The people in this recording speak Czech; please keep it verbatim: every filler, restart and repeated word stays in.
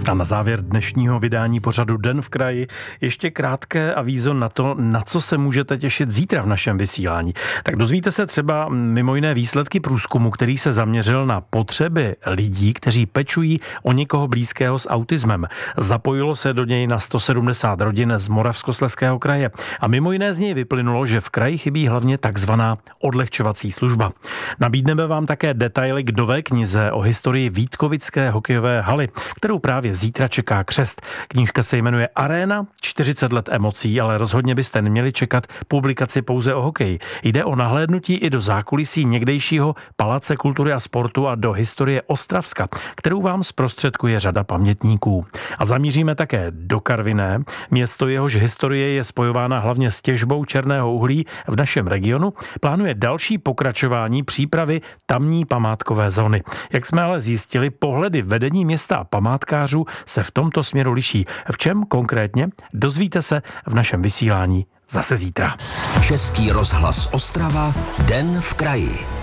A na závěr dnešního vydání pořadu Den v kraji ještě krátké avízo na to, na co se můžete těšit zítra v našem vysílání. Tak dozvíte se třeba mimo jiné výsledky průzkumu, který se zaměřil na potřeby lidí, kteří pečují o někoho blízkého s autismem. Zapojilo se do něj na sto sedmdesát rodin z Moravskoslezského kraje. A mimo jiné z něj vyplynulo, že v kraji chybí hlavně takzvaná odlehčovací služba. Nabídneme vám také detaily k nové knize o historii Vítkovické hokejové haly, kterou právě zítra čeká křest. Knížka se jmenuje Aréna, čtyřicet let emocí, ale rozhodně byste neměli čekat publikaci pouze o hokeji. Jde o nahlédnutí i do zákulisí někdejšího Paláce kultury a sportu a do historie Ostravska, kterou vám zprostředkuje řada pamětníků. A zamíříme také do Karviné, město jehož historie je spojována hlavně s těžbou černého uhlí v našem regionu, plánuje další pokračování přípravy tamní památkové zóny. Jak jsme ale zjistili, pohledy vedení města a památkářů se v tomto směru liší. V čem konkrétně? Dozvíte se v našem vysílání zase zítra. Český rozhlas Ostrava, Den v kraji.